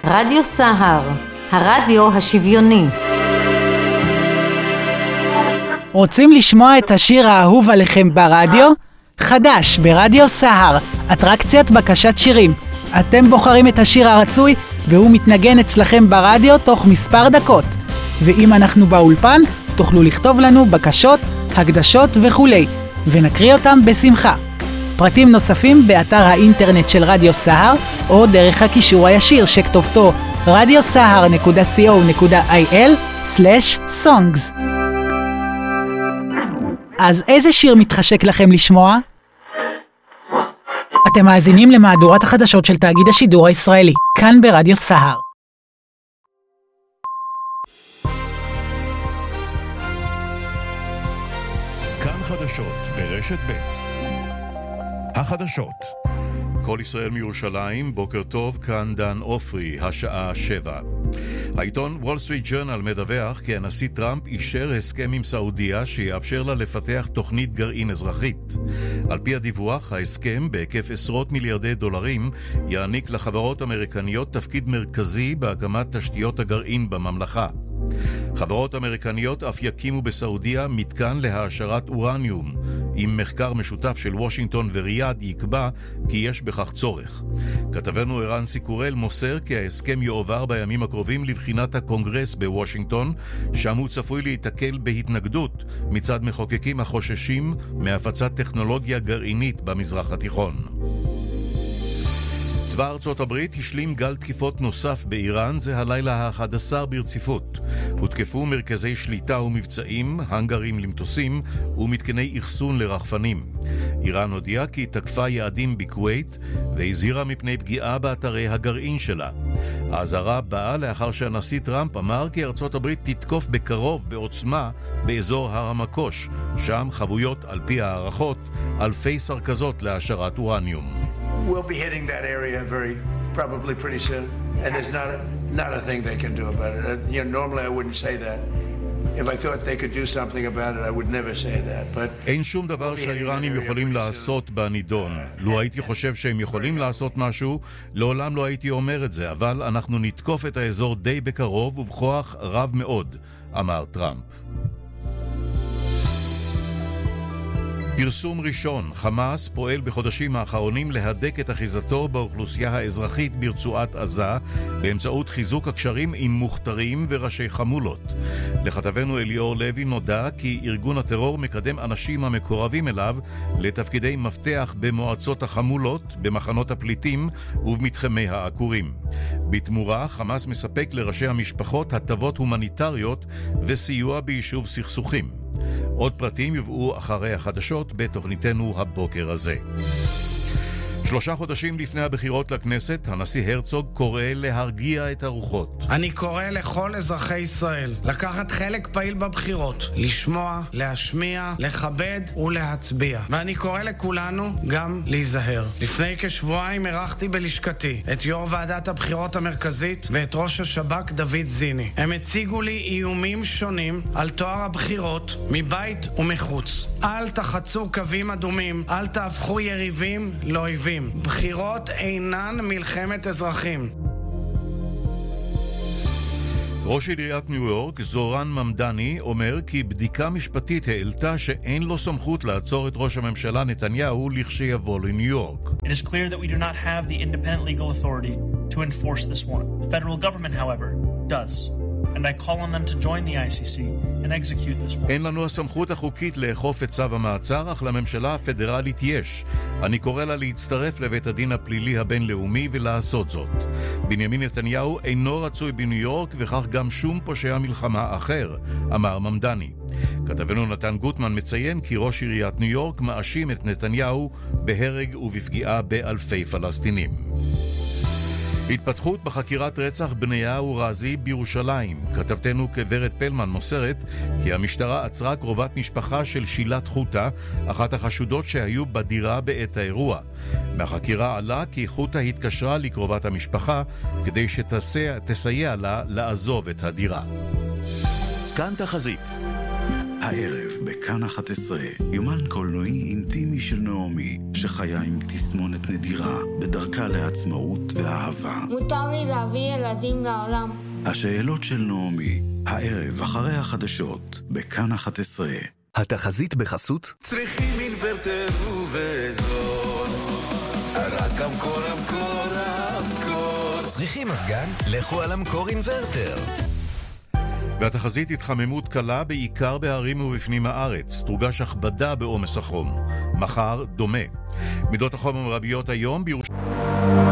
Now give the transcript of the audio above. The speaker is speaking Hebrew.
רדיו סהר, הרדיו השוויוני. רוצים לשמוע את השיר האהוב עליכם ברדיו? חדש ברדיו סהר, אטרקציית בקשת שירים. אתם בוחרים את השיר הרצוי והוא מתנגן אצלכם ברדיו תוך מספר דקות. ואם אנחנו באולפן, תוכלו לכתוב לנו בקשות, הקדשות וכולי, ונקריא אותם בשמחה. פרטים נוספים באתר האינטרנט של רדיו סהר, או דרך הקישור הישיר שכתובתו radiosahar.co.il/songs. אז איזה שיר מתחשק לכם לשמוע? אתם מאזינים למהדורת החדשות של תאגיד השידור הישראלי, כאן ברדיו סהר. כאן חדשות ברשת ב'. החדשות. כל ישראל מירושלים, בוקר טוב, כאן דן אופרי, השעה 7. העיתון וול סטריט ג'ורנל מדווח כי הנשיא טראמפ אישר הסכם עם סעודיה שיאפשר לה לפתח תוכנית גרעין אזרחית. על פי הדיווח, ההסכם בהיקף עשרות מיליארדי דולרים יעניק לחברות אמריקניות תפקיד מרכזי בהקמת תשתיות הגרעין בממלכה. חברות אמריקניות אף יקימו בסעודיה מתקן להעשרת אורניום. עם מחקר משותף של וושינגטון וריאד יקבע כי יש בכך צורך. כתבנו ערן סיקורל מוסר כי ההסכם יועבר בימים הקרובים לבחינת הקונגרס בוושינגטון, שם הוא צפוי להתקל בהתנגדות מצד מחוקקים החוששים מהפצת טכנולוגיה גרעינית במזרח התיכון. צבא ארצות הברית השלים גל תקיפות נוסף באיראן, זה הלילה ה-11 ברציפות. הותקפו מרכזי שליטה ומבצעים, הנגרים למטוסים ומתקני אחסון לרחפנים. איראן הודיעה כי תקפה יעדים בכווית והזהירה מפני פגיעה באתרי הגרעין שלה. האזהרה באה לאחר שהנשיא טראמפ אמר כי ארצות הברית תתקוף בקרוב בעוצמה באזור הר המקוש, שם חבויות על פי הערכות אלפי סרכזות להעשרת אורניום. We'll be hitting that area probably pretty soon, and there's not a thing they can do about it. Normally I wouldn't say that. If I thought they could do something about it, I would never say that. But אין שום דבר שהאיראנים יכולים לעשות בנידון. לו הייתי חושב שהם יכולים לעשות משהו, לעולם לא הייתי אומר את זה, אבל אנחנו נתקוף את האזור די בקרוב ובכוח רב מאוד, אמר טראמפ. פרסום ראשון, חמאס פועל בחודשים האחרונים להדק את אחיזתו באוכלוסייה האזרחית ברצועת עזה באמצעות חיזוק הקשרים עם מוכתרים וראשי חמולות. לכתבנו אליאור לוי נודע כי ארגון הטרור מקדם אנשים המקורבים אליו לתפקידי מפתח במועצות החמולות, במחנות הפליטים ובמתחמי העקורים. בתמורה, חמאס מספק לראשי המשפחות הטבות הומניטריות וסיוע ביישוב סכסוכים. עוד פרטים יובאו אחרי החדשות בתוכניתנו הבוקר הזה. 3 חודשים לפני הבחירות לכנסת, הנשיא הרצוג קורא להרגיע את הרוחות. אני קורא לכל אזרחי ישראל לקחת חלק פעיל בבחירות, לשמוע, להשמיע, לכבד ולהצביע. ואני קורא לכולנו גם להיזהר. לפני כשבועיים ערכתי בלשכתי את יו"ר ועדת הבחירות המרכזית ואת ראש השב"כ דוד זיני. הם הציגו לי איומים שונים על טוהר הבחירות מבית ומחוץ. אל תחצו קווים אדומים, אל תהפכו יריבים לאויבים. בחירות אינן מלחמת אזרחים. ראש עיריית ניו יורק, זורן ממדני, אומר כי בדיקה משפטית העלתה שאין לו סמכות לעצור את ראש הממשלה נתניהו לכשיבוא לניו יורק. It is clear that we do not have the independent legal authority to enforce this warrant. The federal government, however, does. And I call on them to join the ICC and execute this warrant. אין לנו הסמכות החוקית לאכוף את צו המעצר, אך לממשלה הפדרלית יש. אני קורא לה להצטרף לבית הדין הפלילי הבינלאומי ולעשות זאת. בנימין נתניהו אינו רצוי בניו יורק וכך גם שום פושע מלחמה אחר, אמר ממדני. כתבנו נתן גוטמן מציין כי ראש עיריית ניו יורק מאשים את נתניהו בהרג ובפגיעה באלפי פלסטינים. התפתחות בחקירת רצח בניהו רזי בירושלים. כתבתנו כברת פלמן מוסרת כי המשטרה עצרה קרובת משפחה של שילת חוטה, אחת החשודות שהיו בדירה בעת האירוע. מהחקירה עלה כי חוטה התקשרה לקרובת המשפחה כדי שתסייע לה לעזוב את הדירה. כאן תחזית. הערב בכאן 11, יומן קולנועי אינטימי של נעמי, שחיה עם תסמונת נדירה בדרכה לעצמאות ואהבה. מותר לי להביא ילדים לעולם. השאלות של נעמי, הערב אחרי החדשות, בכאן 11. התחזית בחסות צריכים אינוורטר ובזול, רק אמקור. צריכים מזגן? לכו על אמקור אינוורטר. והתחזית התחממות קלה בעיקר בערים ובפנים הארץ, תורגש הכבדה בעומס החום. מחר דומה. מידות החום המרביות היום בירושלים